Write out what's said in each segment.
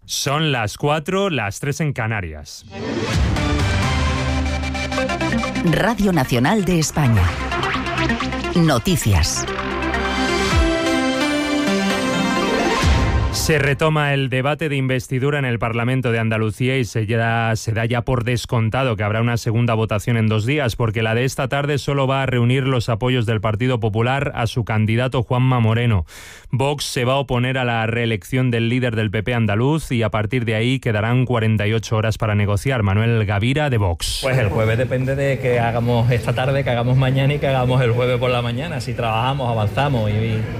Son las 4, las 3 en Canarias. Radio Nacional de España. Noticias. Se retoma el debate de investidura en el Parlamento de Andalucía y se da ya por descontado que habrá una segunda votación en 2 días, porque la de esta tarde solo va a reunir los apoyos del Partido Popular a su candidato Juanma Moreno. Vox se va a oponer a la reelección del líder del PP andaluz y a partir de ahí quedarán 48 horas para negociar. Manuel Gavira, de Vox. Pues el jueves depende de que hagamos esta tarde, que hagamos mañana y que hagamos el jueves por la mañana. Si trabajamos, avanzamos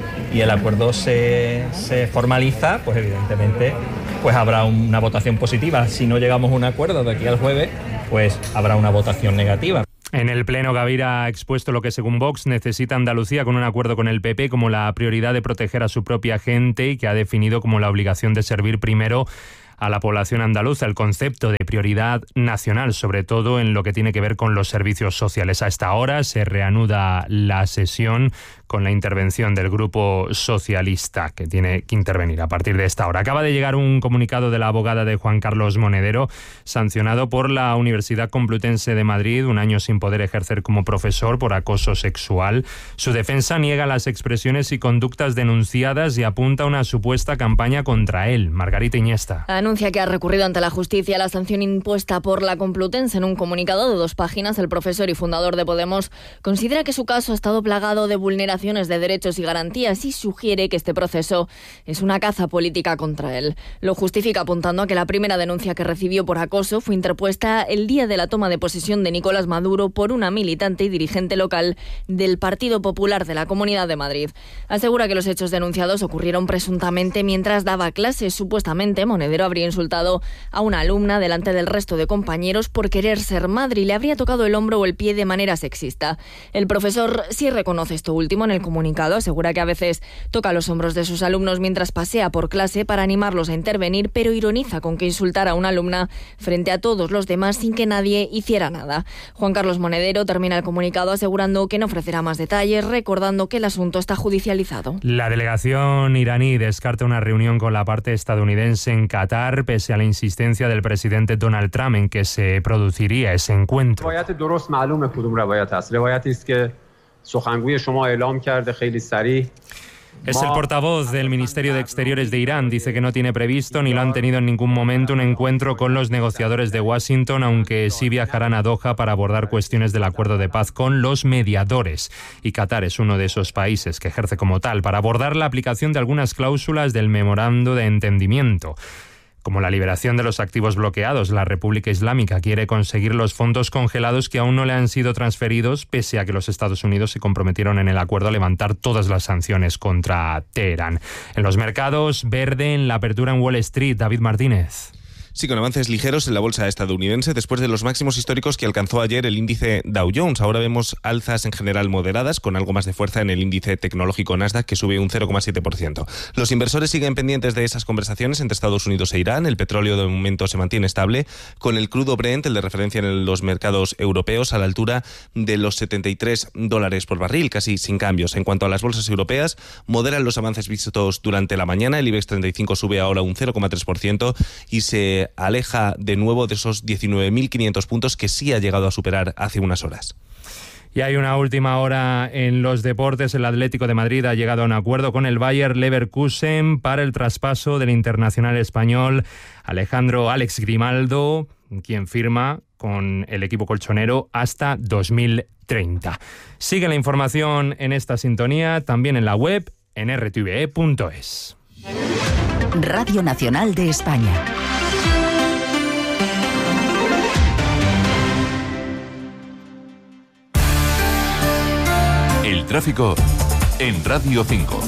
y el acuerdo se formaliza, pues evidentemente pues habrá una votación positiva. Si no llegamos a un acuerdo de aquí al jueves, pues habrá una votación negativa. En el Pleno, Gavira ha expuesto lo que según Vox necesita Andalucía con un acuerdo con el PP como la prioridad de proteger a su propia gente y que ha definido como la obligación de servir primero a la población andaluza, el concepto de prioridad nacional, sobre todo en lo que tiene que ver con los servicios sociales. A esta hora se reanuda la sesión con la intervención del Grupo Socialista, que tiene que intervenir a partir de esta hora. Acaba de llegar un comunicado de la abogada de Juan Carlos Monedero, sancionado por la Universidad Complutense de Madrid, 1 año sin poder ejercer como profesor por acoso sexual. Su defensa niega las expresiones y conductas denunciadas y apunta a una supuesta campaña contra él. Margarita Iniesta. Anuncia que ha recurrido ante la justicia a la sanción impuesta por la Complutense. En un comunicado de 2 páginas, el profesor y fundador de Podemos considera que su caso ha estado plagado de vulneraciones de derechos y garantías y sugiere que este proceso es una caza política contra él. Lo justifica apuntando a que la primera denuncia que recibió por acoso fue interpuesta el día de la toma de posesión de Nicolás Maduro por una militante y dirigente local del Partido Popular de la Comunidad de Madrid. Asegura que los hechos denunciados ocurrieron presuntamente mientras daba clases. Supuestamente, Monedero habría insultado a una alumna delante del resto de compañeros por querer ser madre y le habría tocado el hombro o el pie de manera sexista. El profesor sí reconoce esto último en el comunicado. Asegura que a veces toca los hombros de sus alumnos mientras pasea por clase para animarlos a intervenir, pero ironiza con que insultara a una alumna frente a todos los demás sin que nadie hiciera nada. Juan Carlos Monedero termina el comunicado asegurando que no ofrecerá más detalles, recordando que el asunto está judicializado. La delegación iraní descarta una reunión con la parte estadounidense en Qatar, pese a la insistencia del presidente Donald Trump en que se produciría ese encuentro. Es el portavoz del Ministerio de Exteriores de Irán. Dice que no tiene previsto ni lo han tenido en ningún momento un encuentro con los negociadores de Washington, aunque sí viajarán a Doha para abordar cuestiones del acuerdo de paz con los mediadores. Y Qatar es uno de esos países que ejerce como tal para abordar la aplicación de algunas cláusulas del memorando de entendimiento. Como la liberación de los activos bloqueados. La República Islámica quiere conseguir los fondos congelados que aún no le han sido transferidos, pese a que los Estados Unidos se comprometieron en el acuerdo a levantar todas las sanciones contra Teherán. En los mercados, verde en la apertura en Wall Street. David Martínez. Sí, con avances ligeros en la bolsa estadounidense después de los máximos históricos que alcanzó ayer el índice Dow Jones. Ahora vemos alzas en general moderadas, con algo más de fuerza en el índice tecnológico Nasdaq, que sube un 0,7%. Los inversores siguen pendientes de esas conversaciones entre Estados Unidos e Irán. El petróleo de momento se mantiene estable, con el crudo Brent, el de referencia en los mercados europeos, a la altura de los $73 por barril, casi sin cambios. En cuanto a las bolsas europeas, moderan los avances vistos durante la mañana. El IBEX 35 sube ahora un 0,3% y se aleja de nuevo de esos 19.500 puntos que sí ha llegado a superar hace unas horas. Y hay una última hora en los deportes. El Atlético de Madrid ha llegado a un acuerdo con el Bayer Leverkusen para el traspaso del internacional español Alex Grimaldo, quien firma con el equipo colchonero hasta 2030. Sigue la información en esta sintonía, también en la web, en rtve.es. Radio Nacional de España. El tráfico en Radio 5.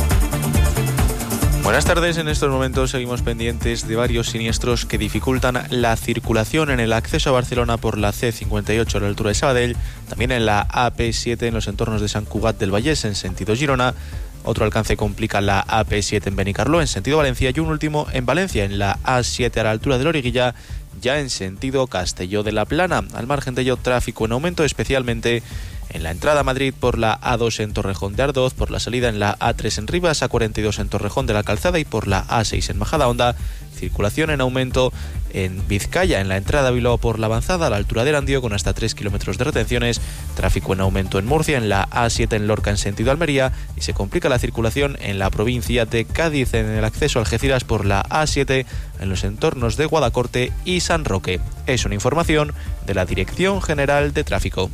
Buenas tardes. En estos momentos seguimos pendientes de varios siniestros que dificultan la circulación en el acceso a Barcelona por la C58 a la altura de Sabadell, también en la AP7 en los entornos de Sant Cugat del Vallès en sentido Girona. Otro alcance complica la AP7 en Benicarló en sentido Valencia y un último en Valencia en la A7 a la altura de Loriguilla, ya en sentido Castelló de la Plana. Al margen de ello, tráfico en aumento, especialmente en la entrada a Madrid por la A2 en Torrejón de Ardoz, por la salida en la A3 en Rivas, A42 en Torrejón de la Calzada y por la A6 en Majadahonda. Circulación en aumento en Vizcaya, en la entrada a Bilbao por la avanzada a la altura de Erandio, con hasta 3 kilómetros de retenciones. Tráfico en aumento en Murcia, en la A7 en Lorca en sentido Almería, y se complica la circulación en la provincia de Cádiz en el acceso a Algeciras por la A7 en los entornos de Guadacorte y San Roque. Es una información de la Dirección General de Tráfico.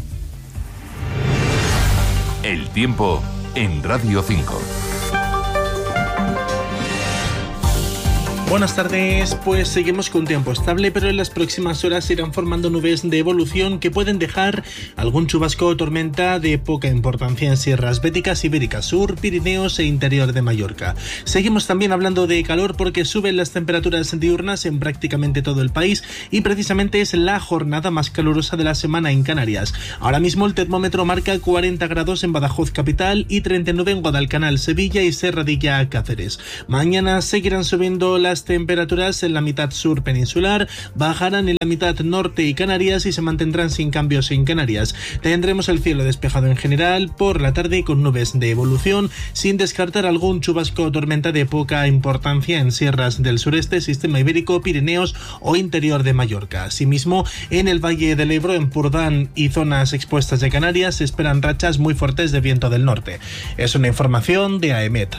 El tiempo en Radio 5. Buenas tardes, pues seguimos con tiempo estable, pero en las próximas horas se irán formando nubes de evolución que pueden dejar algún chubasco o tormenta de poca importancia en sierras béticas, ibéricas sur, Pirineos e interior de Mallorca. Seguimos también hablando de calor porque suben las temperaturas diurnas en prácticamente todo el país y precisamente es la jornada más calurosa de la semana en Canarias. Ahora mismo el termómetro marca 40 grados en Badajoz capital y 39 en Guadalcanal, Sevilla y Serradilla, Cáceres. Mañana seguirán subiendo las temperaturas en la mitad sur peninsular, bajarán en la mitad norte y Canarias y se mantendrán sin cambios en Canarias. Tendremos el cielo despejado en general por la tarde con nubes de evolución, sin descartar algún chubasco o tormenta de poca importancia en sierras del sureste, sistema ibérico, Pirineos o interior de Mallorca. Asimismo, en el Valle del Ebro, en Purdán y zonas expuestas de Canarias se esperan rachas muy fuertes de viento del norte. Es una información de AEMET.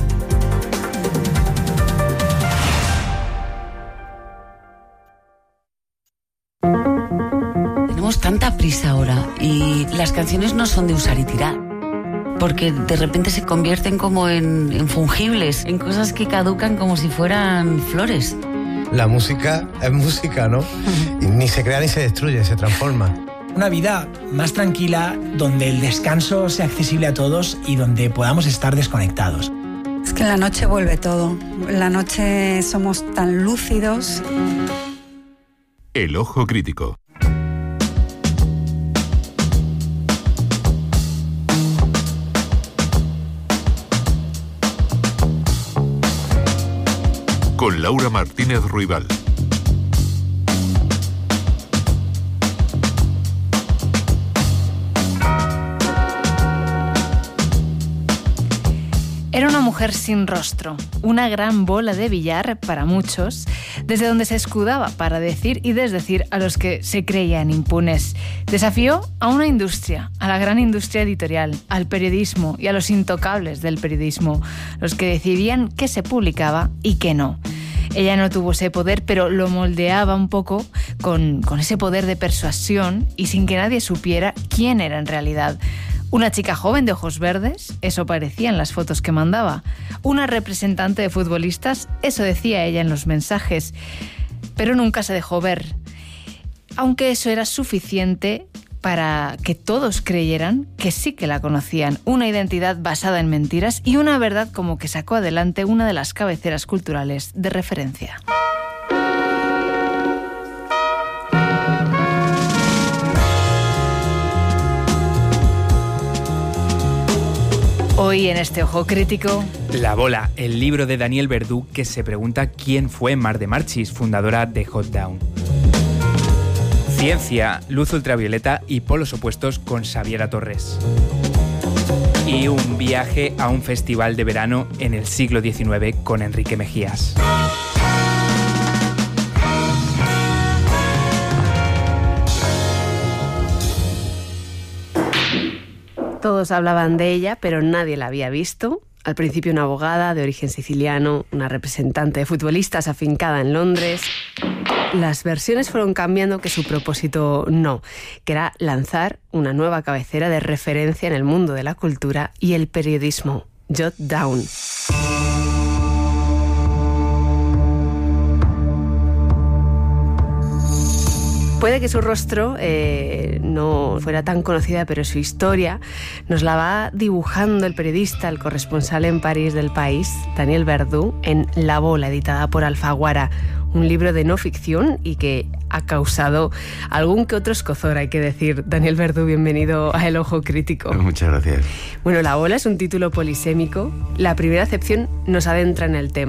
Tenemos tanta prisa ahora y las canciones no son de usar y tirar, porque de repente se convierten como en fungibles, en cosas que caducan como si fueran flores. La música es música, ¿no? Y ni se crea ni se destruye, se transforma. Una vida más tranquila, donde el descanso sea accesible a todos y donde podamos estar desconectados. Es que en la noche vuelve todo. En la noche somos tan lúcidos. El ojo crítico. Con Laura Martínez Ruibal. Era una mujer sin rostro, una gran bola de billar para muchos, desde donde se escudaba para decir y desdecir a los que se creían impunes. Desafió a una industria, a la gran industria editorial, al periodismo y a los intocables del periodismo, los que decidían qué se publicaba y qué no. Ella no tuvo ese poder, pero lo moldeaba un poco con ese poder de persuasión y sin que nadie supiera quién era en realidad. Una chica joven de ojos verdes, eso parecía en las fotos que mandaba. Una representante de futbolistas, eso decía ella en los mensajes. Pero nunca se dejó ver. Aunque eso era suficiente para que todos creyeran que sí que la conocían. Una identidad basada en mentiras y una verdad como que sacó adelante una de las cabeceras culturales de referencia. Hoy en este Ojo Crítico... La bola, el libro de Daniel Verdú que se pregunta quién fue Mar de Marchis, fundadora de Hot Down. Ciencia, luz ultravioleta y polos opuestos con Xaviera Torres. Y un viaje a un festival de verano en el siglo XIX con Enrique Mejías. Todos hablaban de ella, pero nadie la había visto. Al principio una abogada de origen siciliano, una representante de futbolistas afincada en Londres. Las versiones fueron cambiando, que su propósito no, que era lanzar una nueva cabecera de referencia en el mundo de la cultura y el periodismo, Jot Down. Puede que su rostro no fuera tan conocida, pero su historia nos la va dibujando el periodista, el corresponsal en París del País, Daniel Verdú, en La bola, editada por Alfaguara, un libro de no ficción y que ha causado algún que otro escozor, hay que decir. Daniel Verdú, bienvenido a El Ojo Crítico. Muchas gracias. Bueno, La bola es un título polisémico. La primera acepción nos adentra en el tema.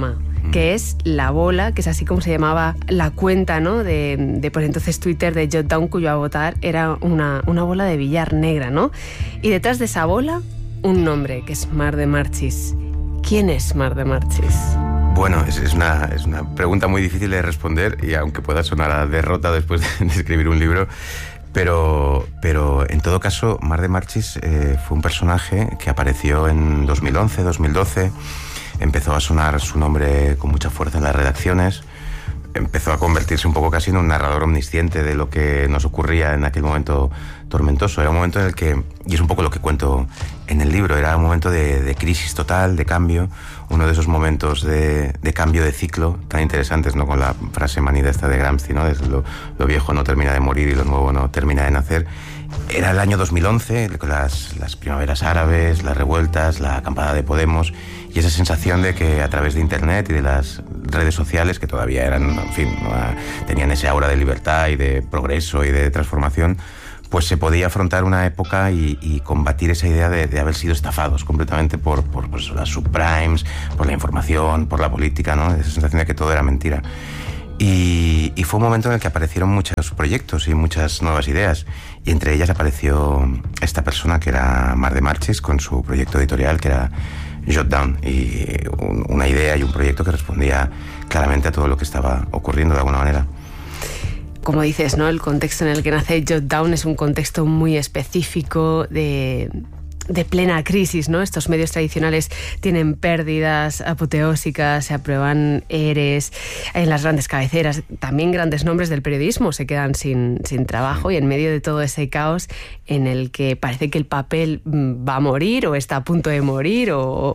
que es La Bola, que es así como se llamaba la cuenta, ¿no?, de por entonces Twitter de Jotdown, cuyo avatar era una bola de billar negra, ¿no? Y detrás de esa bola, un nombre, que es Mar de Marchis. ¿Quién es Mar de Marchis? Bueno, es una pregunta muy difícil de responder, y aunque pueda sonar a derrota después de escribir un libro, pero en todo caso, Mar de Marchis fue un personaje que apareció en 2011, 2012, empezó a sonar su nombre con mucha fuerza en las redacciones, empezó a convertirse un poco casi en un narrador omnisciente de lo que nos ocurría en aquel momento tormentoso. Era un momento en el que, y es un poco lo que cuento en el libro, era un momento de crisis total, de cambio, uno de esos momentos de cambio de ciclo tan interesantes, ¿no?, con la frase manida esta de Gramsci, ¿no?, lo viejo no termina de morir y lo nuevo no termina de nacer. Era el año 2011, con las primaveras árabes, las revueltas, la acampada de Podemos, y esa sensación de que a través de Internet y de las redes sociales, que todavía eran, en fin, tenían ese aura de libertad y de progreso y de transformación, pues se podía afrontar una época y combatir esa idea de haber sido estafados completamente por pues, las subprimes, por la información, por la política, ¿no?, esa sensación de que todo era mentira. Y fue un momento en el que aparecieron muchos proyectos y muchas nuevas ideas, y entre ellas apareció esta persona que era Mar de Marchis con su proyecto editorial, que era Jotdown, y una idea y un proyecto que respondía claramente a todo lo que estaba ocurriendo de alguna manera. Como dices, ¿no?, el contexto en el que nace Jotdown es un contexto muy específico de plena crisis, ¿no? Estos medios tradicionales tienen pérdidas apoteósicas, se aprueban ERES, en las grandes cabeceras, también grandes nombres del periodismo se quedan sin trabajo, y en medio de todo ese caos en el que parece que el papel va a morir o está a punto de morir,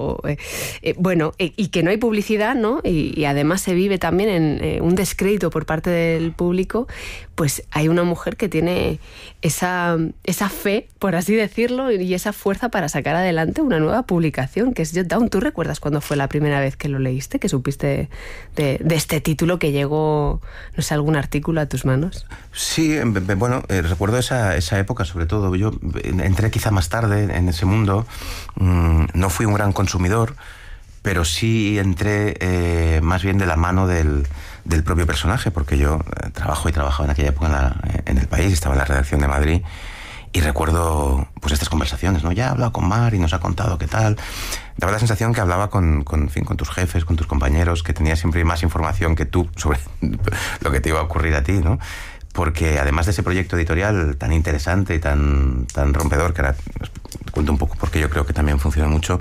y que no hay publicidad, ¿no? Y además se vive también en un descrédito por parte del público, pues hay una mujer que tiene esa fe, por así decirlo, y esa fuerza para sacar adelante una nueva publicación, que es Jotdown. ¿Tú recuerdas cuándo fue la primera vez que lo leíste, que supiste de este título, que llegó, no sé, algún artículo a tus manos? Sí, bueno, recuerdo esa época sobre todo. Yo entré quizá más tarde en ese mundo, no fui un gran consumidor, pero sí entré más bien de la mano del propio personaje, porque yo trabajaba en aquella época en El País, estaba en la redacción de Madrid, y recuerdo pues estas conversaciones, ¿no? Ya he hablado con Mar y nos ha contado qué tal. Daba la sensación que hablaba con tus jefes, con tus compañeros, que tenía siempre más información que tú sobre lo que te iba a ocurrir a ti, ¿no? Porque además de ese proyecto editorial tan interesante y tan rompedor, que ahora te cuento un poco porque yo creo que también funciona mucho,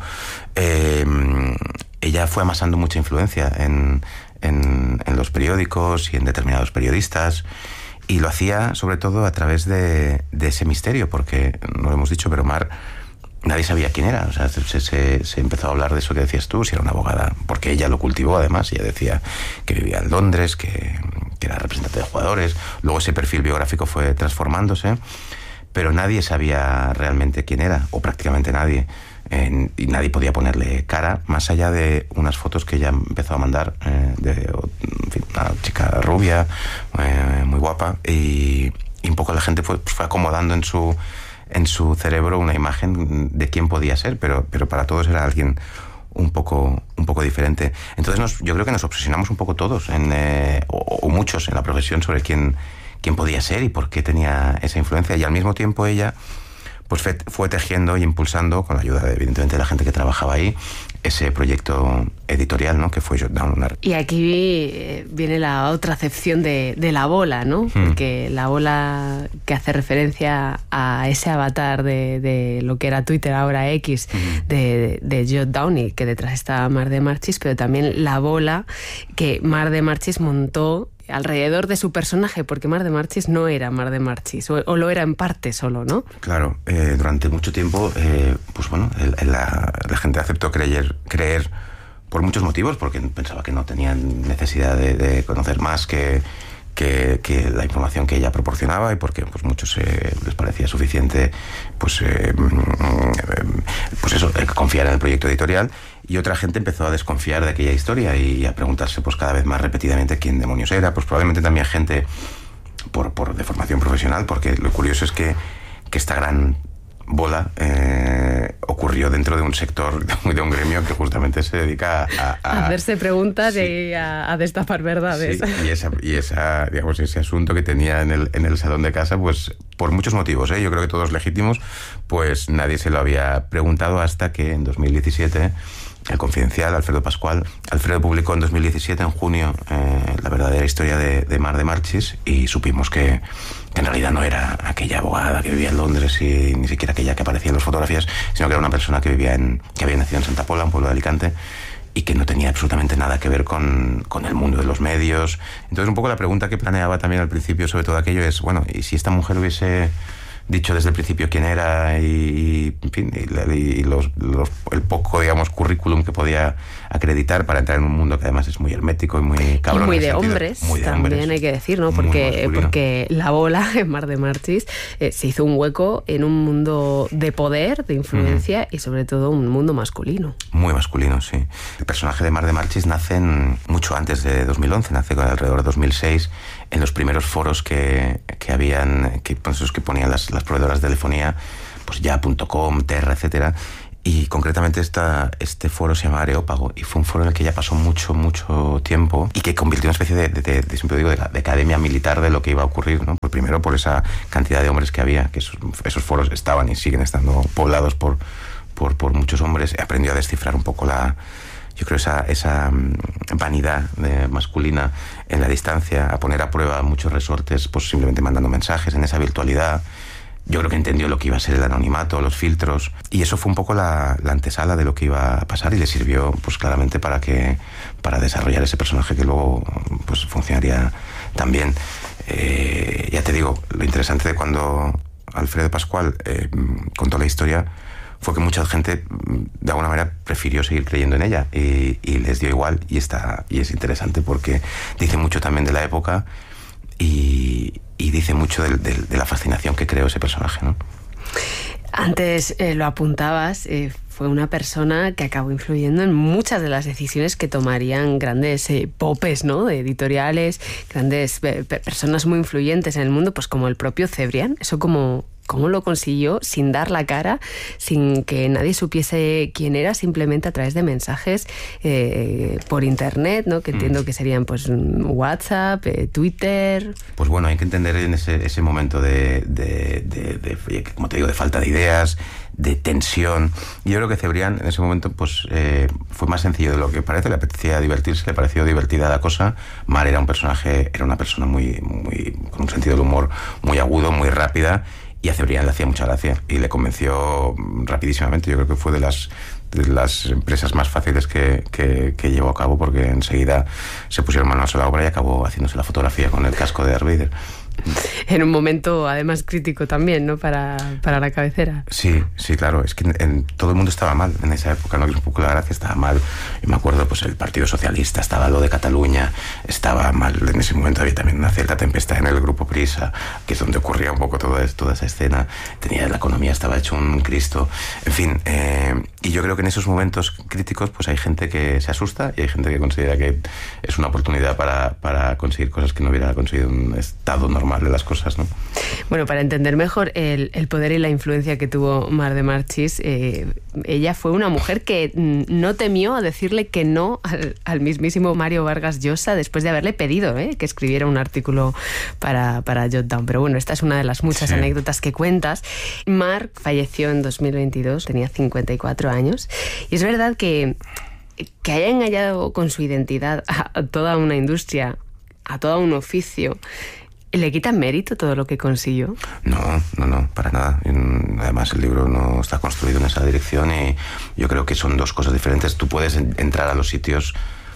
ella fue amasando mucha influencia en los periódicos y en determinados periodistas, y lo hacía sobre todo a través de ese misterio, porque no lo hemos dicho, pero Mar, nadie sabía quién era. O sea, se empezó a hablar de eso que decías tú, si era una abogada, porque ella lo cultivó además. Ella decía que vivía en Londres, que era representante de jugadores. Luego ese perfil biográfico fue transformándose, pero nadie sabía realmente quién era, o prácticamente nadie. Y nadie podía ponerle cara, más allá de unas fotos que ella empezó a mandar de una chica rubia, muy guapa, y un poco la gente fue acomodando en su cerebro una imagen de quién podía ser, pero para todos era alguien un poco diferente. Entonces yo creo que nos obsesionamos un poco todos, o muchos en la profesión, sobre quién podía ser y por qué tenía esa influencia, y al mismo tiempo ella pues fue tejiendo y impulsando, con la ayuda evidentemente de la gente que trabajaba ahí, ese proyecto editorial, ¿no?, que fue Jotdown. Y aquí viene la otra acepción de la bola, ¿no? Porque la bola que hace referencia a ese avatar de lo que era Twitter, ahora X, de Jotdown, y que detrás está Mar de Marchis, pero también la bola que Mar de Marchis montó alrededor de su personaje, porque Mar de Marchis no era Mar de Marchis, o lo era en parte solo, ¿no? Claro, durante mucho tiempo, pues bueno, la gente aceptó creer por muchos motivos, porque pensaba que no tenían necesidad de conocer más que la información que ella proporcionaba, y porque pues muchos les parecía suficiente pues eso, confiar en el proyecto editorial, y otra gente empezó a desconfiar de aquella historia y a preguntarse pues cada vez más repetidamente quién demonios era. Pues probablemente también gente de formación profesional, porque lo curioso es que esta gran bola ocurrió dentro de un sector, de un gremio que justamente se dedica a hacerse preguntas y a destapar verdades. Sí, y ese asunto que tenía en el salón de casa, pues por muchos motivos, yo creo que todos legítimos, pues nadie se lo había preguntado hasta que en 2017 el Confidencial, Alfredo publicó en 2017, en junio, la verdadera historia de Mar de Marchis, y supimos que en realidad no era aquella abogada que vivía en Londres y ni siquiera aquella que aparecía en las fotografías, sino que era una persona que había nacido en Santa Pola, un pueblo de Alicante, y que no tenía absolutamente nada que ver con el mundo de los medios. Entonces, un poco la pregunta que planeaba también al principio sobre todo aquello es, bueno, ¿y si esta mujer hubiese dicho desde el principio quién era y en fin, el poco, digamos, currículum que podía acreditar para entrar en un mundo que además es muy hermético y muy cabrón? Y muy de hombres, también hay que decir, ¿no? Porque la bola en Mar de Marchis se hizo un hueco en un mundo de poder, de influencia y sobre todo un mundo masculino. Muy masculino, sí. El personaje de Mar de Marchis nace mucho antes de 2011, nace alrededor de 2006, en los primeros foros que habían, que ponían las proveedoras de telefonía, pues ya.com, Terra, etcétera. Y concretamente este foro se llama Areópago, y fue un foro en el que ella pasó mucho tiempo y que convirtió en una especie de siempre digo, de academia militar de lo que iba a ocurrir, ¿no? Pues primero por esa cantidad de hombres que había, que esos foros estaban y siguen estando poblados por muchos hombres. Aprendió a descifrar un poco yo creo esa vanidad masculina en la distancia, a poner a prueba muchos resortes, pues simplemente mandando mensajes en esa virtualidad. Yo creo que entendió lo que iba a ser el anonimato, los filtros, y eso fue un poco la antesala de lo que iba a pasar, y le sirvió pues claramente para desarrollar ese personaje que luego pues funcionaría tan bien. Ya te digo, lo interesante de cuando Alfredo Pascual contó la historia fue que mucha gente de alguna manera prefirió seguir creyendo en ella y les dio igual, y es interesante porque dice mucho también de la época y dice mucho de la fascinación que creó ese personaje, ¿no? Antes lo apuntabas, fue una persona que acabó influyendo en muchas de las decisiones que tomarían grandes popes, ¿no? De editoriales, grandes personas muy influyentes en el mundo, pues como el propio Cebrián. Eso ¿Cómo lo consiguió sin dar la cara, sin que nadie supiese quién era, simplemente a través de mensajes por internet, ¿no? Que entiendo que serían pues WhatsApp, Twitter? Pues bueno, hay que entender en ese momento de como te digo, de falta de ideas, de tensión. Yo creo que Cebrián en ese momento pues fue más sencillo de lo que parece. Le apetecía divertirse, le pareció divertida la cosa. Mar era una persona muy con un sentido del humor muy agudo, muy rápida, y a Cebrián le hacía mucha gracia y le convenció rapidísimamente. Yo creo que fue de las empresas más fáciles que llevó a cabo, porque enseguida se pusieron manos a la obra y acabó haciéndose la fotografía con el casco de Darth Vader. En un momento además crítico también, ¿no? Para la cabecera. Sí, claro. Es que todo el mundo estaba mal en esa época, ¿no? Que es un poco la gracia, estaba mal. Y me acuerdo, pues el Partido Socialista, estaba lo de Cataluña, estaba mal. En ese momento había también una cierta tempestad en el grupo Prisa, que es donde ocurría un poco toda esa escena. La economía estaba hecho un Cristo. En fin, y yo creo que en esos momentos críticos pues hay gente que se asusta y hay gente que considera que es una oportunidad para conseguir cosas que no hubiera conseguido un estado normal de las cosas, ¿no? Bueno, para entender mejor el poder y la influencia que tuvo Mar de Marchis, ella fue una mujer que no temió a decirle que no al mismísimo Mario Vargas Llosa después de haberle pedido que escribiera un artículo para Jotdown. Pero bueno, esta es una de las muchas anécdotas que cuentas. Mar falleció en 2022, tenía 54 años, y es verdad que haya engañado con su identidad a toda una industria, a todo un oficio. ¿Le quita mérito todo lo que consiguió? No, para nada. Además, el libro no está construido en esa dirección y yo creo que son dos cosas diferentes. Tú puedes entrar a los sitios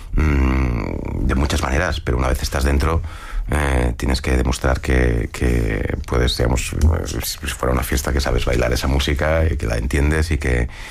de muchas maneras, pero una vez estás dentro tienes que demostrar que puedes, digamos, si fuera una fiesta, que sabes bailar esa música y que la entiendes y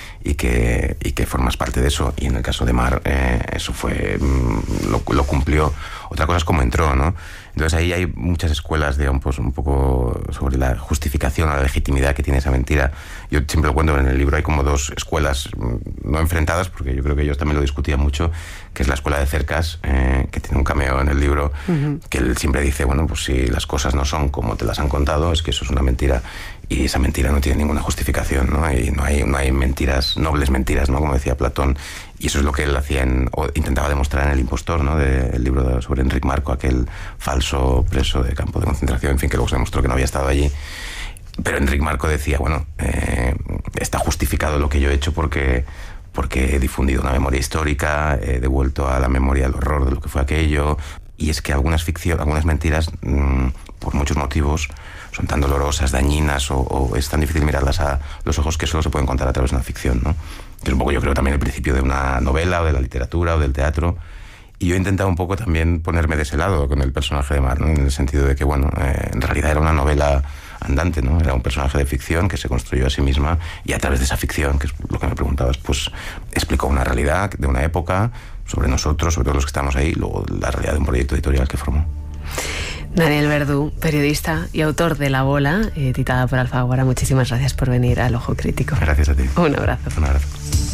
que formas parte de eso. Y en el caso de Mar, eso fue lo cumplió. Otra cosa es cómo entró, ¿no? Entonces ahí hay muchas escuelas, digamos, pues un poco sobre la justificación o la legitimidad que tiene esa mentira. Yo siempre lo cuento en el libro, hay como dos escuelas no enfrentadas, porque yo creo que ellos también lo discutían mucho, que es la escuela de Cercas, que tiene un cameo en el libro, que él siempre dice, bueno, pues si las cosas no son como te las han contado, es que eso es una mentira, y esa mentira no tiene ninguna justificación, ¿no? Y no hay mentiras, nobles mentiras, ¿no? Como decía Platón, y eso es lo que él hacía o intentaba demostrar en El impostor, ¿no? Del libro sobre Enric Marco, aquel falso preso de campo de concentración, en fin, que luego se demostró que no había estado allí. Pero Enric Marco decía, bueno, está justificado lo que yo he hecho porque he difundido una memoria histórica, he devuelto a la memoria el horror de lo que fue aquello. Y es que algunas mentiras, por muchos motivos, son tan dolorosas, dañinas, o es tan difícil mirarlas a los ojos que solo se pueden contar a través de una ficción, ¿no? Que es un poco, yo creo, también el principio de una novela, o de la literatura, o del teatro. Y yo he intentado un poco también ponerme de ese lado con el personaje de Mar, ¿no? En el sentido de que, bueno, en realidad era una novela andante, ¿no? Era un personaje de ficción que se construyó a sí misma, y a través de esa ficción, que es lo que me preguntabas, pues explicó una realidad de una época, sobre nosotros, sobre todos los que estamos ahí, y luego la realidad de un proyecto editorial que formó. Daniel Verdú, periodista y autor de La Bola, editada por Alfaguara. Muchísimas gracias por venir al Ojo Crítico. Gracias a ti. Un abrazo. Un abrazo.